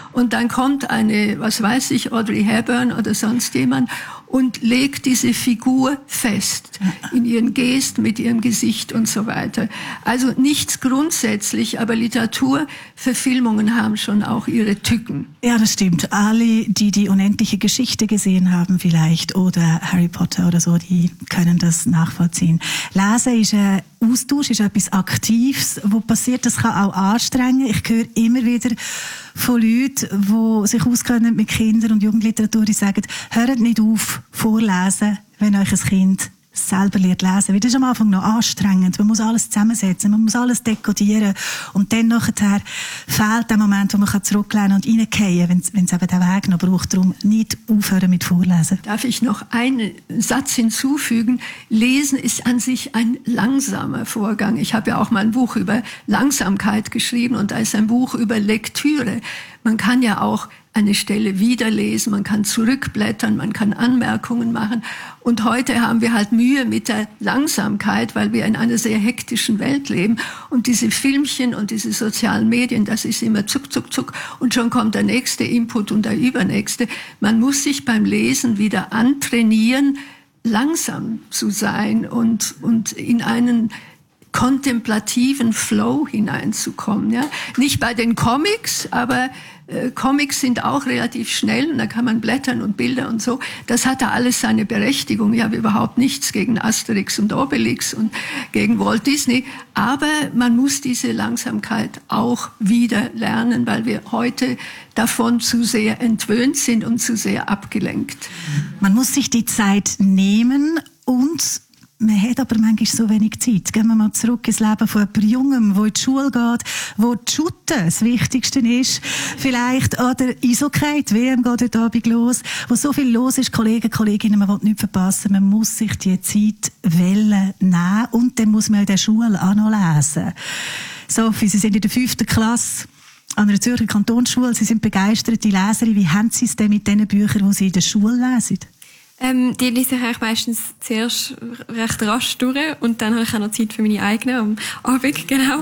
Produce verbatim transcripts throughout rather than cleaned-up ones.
Und dann kommt eine, was weiß ich, Audrey Hepburn oder sonst jemand und legt diese Figur fest in ihren Gesten, mit ihrem Gesicht und so weiter. Also nichts grundsätzlich, aber Literaturverfilmungen haben schon auch ihre Tücken. Ja, das stimmt. Alle, die die unendliche Geschichte gesehen haben vielleicht oder Harry Potter oder so, die können das nachvollziehen. Lesen ist ein Austausch, ist etwas Aktives, wo passiert, das kann auch anstrengen. Ich höre immer wieder von Leuten, die sich auskennen mit Kindern und Jugendliteratur, die sagen, hört nicht auf, vorlesen, wenn euch ein Kind selber lernt lesen. Weil das ist am Anfang noch anstrengend. Man muss alles zusammensetzen, man muss alles dekodieren. Und dann nachher fehlt der Moment, wo man zurücklehnen und reingehen kann, wenn es eben den Weg noch braucht. Darum nicht aufhören mit Vorlesen. Darf ich noch einen Satz hinzufügen? Lesen ist an sich ein langsamer Vorgang. Ich habe ja auch mal ein Buch über Langsamkeit geschrieben und da ist ein Buch über Lektüre. Man kann ja auch eine Stelle wiederlesen, man kann zurückblättern, man kann Anmerkungen machen. Und heute haben wir halt Mühe mit der Langsamkeit, weil wir in einer sehr hektischen Welt leben. Und diese Filmchen und diese sozialen Medien, das ist immer zuck, zuck, zuck. Und schon kommt der nächste Input und der übernächste. Man muss sich beim Lesen wieder antrainieren, langsam zu sein und, und in einen kontemplativen Flow hineinzukommen. Ja? Nicht bei den Comics, aber äh, Comics sind auch relativ schnell und da kann man blättern und Bilder und so. Das hat da alles seine Berechtigung. Ich habe überhaupt nichts gegen Asterix und Obelix und gegen Walt Disney. Aber man muss diese Langsamkeit auch wieder lernen, weil wir heute davon zu sehr entwöhnt sind und zu sehr abgelenkt. Man muss sich die Zeit nehmen und man hat aber manchmal so wenig Zeit. Gehen wir mal zurück ins Leben von jemandem Jungem, der in die Schule geht, wo die Schutte das Wichtigste ist. Vielleicht oder Eishockey, die W M geht heute Abend los, wo so viel los ist, Kollegen, Kolleginnen, man will nichts verpassen. Man muss sich die Zeit wählen, nehmen und dann muss man in der Schule auch noch lesen. Sophie, Sie sind in der fünften Klasse an einer Zürcher Kantonsschule. Sie sind begeisterte Leserin. Wie haben Sie es denn mit den Büchern, die Sie in der Schule lesen? Ähm, die lese ich eigentlich meistens zuerst recht rasch durch und dann habe ich auch noch Zeit für meine eigenen am Abend, genau.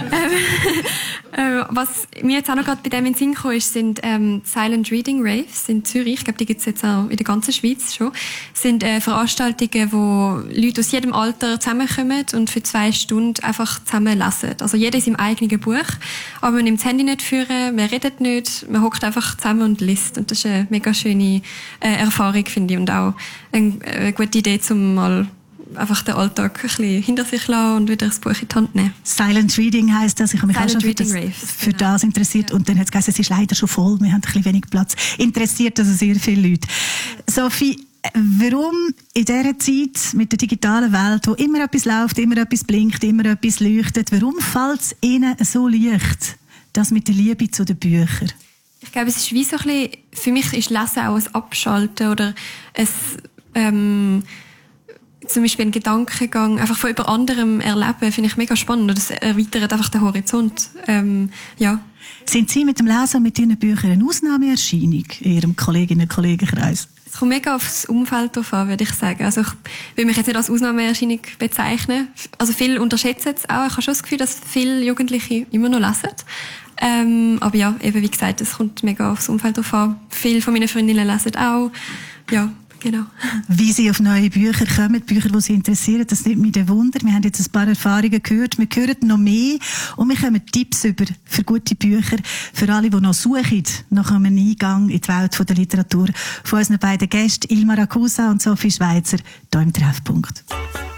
ähm, äh, was mir jetzt auch noch gerade bei dem in den Sinn gekommen ist, sind ähm, Silent Reading Raves in Zürich. Ich glaube, die gibt es jetzt auch in der ganzen Schweiz schon. Das sind äh, Veranstaltungen, wo Leute aus jedem Alter zusammenkommen und für zwei Stunden einfach zusammen lesen. Also jeder ist im eigenen Buch, aber man nimmt das Handy nicht führen, man redet nicht, man hockt einfach zusammen und liest. Und das ist eine mega schöne äh, Erfahrung, finde ich, und auch eine, eine gute Idee, um mal einfach den Alltag ein bisschen hinter sich zu lassen und wieder das Buch in die Hand nehmen. Silent Reading heisst das. Ich habe mich Silent auch schon für das, Raves, für genau. das interessiert. Ja. Und dann hat es gesagt, es ist leider schon voll. Wir haben ein bisschen wenig Platz. Interessiert also sehr viele Leute. Ja. Sophie, warum in dieser Zeit mit der digitalen Welt, wo immer etwas läuft, immer etwas blinkt, immer etwas leuchtet, warum fällt es Ihnen so leicht, das mit der Liebe zu den Büchern? Ich glaube, es ist wie so ein bisschen, für mich ist Lesen auch ein Abschalten oder ein, ähm, zum Beispiel ein Gedankengang, einfach von über anderem erleben, finde ich mega spannend. Das erweitert einfach den Horizont. Ähm, ja. Sind Sie mit dem Lesen mit Ihren Büchern eine Ausnahmeerscheinung in Ihrem Kolleginnen- und Kollegenkreis? Es kommt mega aufs Umfeld drauf an, würde ich sagen. Also ich will mich jetzt nicht als Ausnahmeerscheinung bezeichnen. Also viele unterschätzen es auch. Ich habe schon das Gefühl, dass viele Jugendliche immer noch lesen. Ähm, aber ja, eben wie gesagt, es kommt mega aufs Umfeld drauf an. Viele von meinen Freundinnen lesen auch. Ja, genau. Wie Sie auf neue Bücher kommen, Bücher, die Sie interessieren, das nimmt mich ein Wunder. Wir haben jetzt ein paar Erfahrungen gehört. Wir hören noch mehr und wir bekommen Tipps über für gute Bücher, für alle, die noch suchen nach einem Eingang in die Welt der Literatur. Von unseren beiden Gästen, Ilma Rakusa und Sophie Schweizer, hier im Treffpunkt.